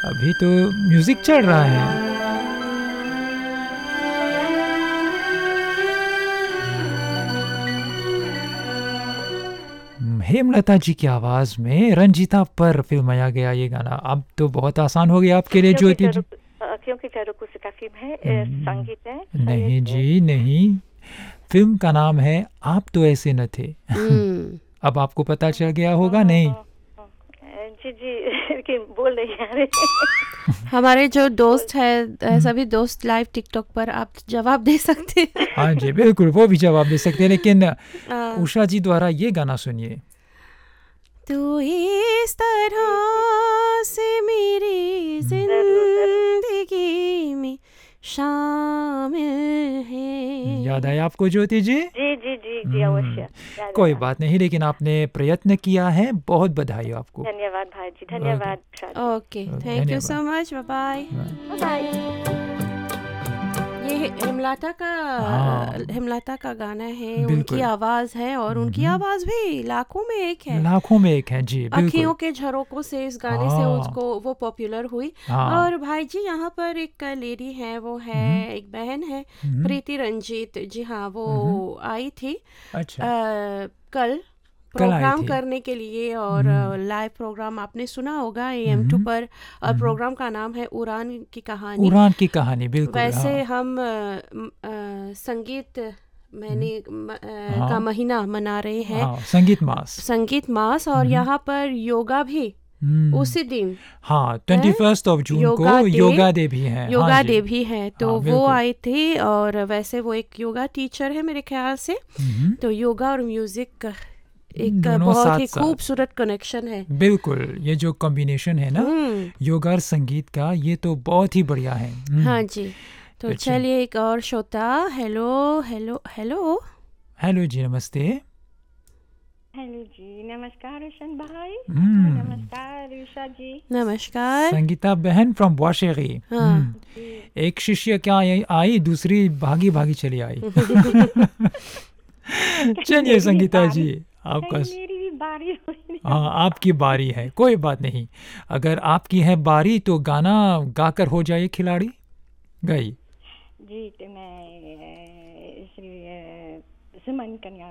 अभी तो म्यूजिक चल रहा है। हेमलता जी की आवाज में रंजीता पर फिल्माया गया ये गाना। अब तो बहुत आसान हो गया आपके लिए ज्योति जी। क्योंकि चारुकू का फिल्म है, संगीत है। नहीं जी नहीं, फिल्म का नाम है आप तो ऐसे न थे। अब आपको पता चल गया होगा नहीं? जी जी, लेकिन बोल नहीं आ रहे। हमारे जो दोस्त है, सभी दोस्त लाइव टिकटॉक पर आप जवाब दे सकते हैं। हाँ जी बिल्कुल, वो भी जवाब दे सकते हैं, लेकिन उषा जी द्वारा ये गाना सुनिए। तू इस तरह से मेरी जिंदगी में शामिल है। याद आया आपको ज्योति जी? जी जी जी जी, अवश्य। कोई बात नहीं, लेकिन आपने प्रयत्न किया है, बहुत बधाई आपको। धन्यवाद भाई जी, धन्यवाद। Okay, thank you so much, bye bye. ये हेमलता का गाना है, उनकी आवाज है और उनकी आवाज भी लाखों में एक है। लाखों में एक है जी, बिल्कुल। अखियों के झरोकों से इस गाने से उसको वो पॉपुलर हुई। और भाई जी यहाँ पर एक लेडी है, वो है एक बहन है, प्रीति रंजीत जी। हाँ, वो आई थी कल प्रोग्राम करने के लिए, और लाइव प्रोग्राम आपने सुना होगा AM2 पर, और प्रोग्राम का नाम है उड़ान की कहानी। उड़ान की कहानी, बिल्कुल। वैसे हम संगीत का महीना मना रहे हैं, संगीत मास, और यहाँ पर योगा भी उसी दिन, 21 जून को योगा डे भी है। योगा डे भी है, तो वो आई थी। और वैसे वो एक योगा टीचर है मेरे ख्याल से। तो योगा और म्यूजिक एक बहुत ही खूबसूरत कनेक्शन है। बिल्कुल, ये जो कॉम्बिनेशन है ना योगा और संगीत का, ये तो बहुत ही बढ़िया है। हाँ जी, तो चलिए एक और श्रोता। हेलो हेलो हेलो हेलो जी, नमस्ते। हेलो जी, नमस्कार रोशन भाई। नमस्कार उषा जी। नमस्कार संगीता बहन फ्रॉम वाशेगी। एक शिष्य क्या आई, दूसरी भागी भागी चली आई। चलिए संगीता जी, आपका मेरी भी बारी। हाँ, आपकी बारी है, कोई बात नहीं। अगर आपकी है बारी तो गाना गाकर हो जाए खिलाड़ी। गई जी, तो मैं श्री सुमन कन्या